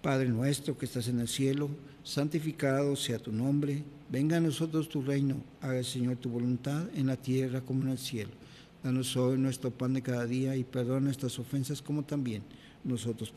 Padre nuestro que estás en el cielo, santificado sea tu nombre, venga a nosotros tu reino, haga Señor tu voluntad en la tierra como en el cielo. Danos hoy nuestro pan de cada día y perdona nuestras ofensas como también nosotros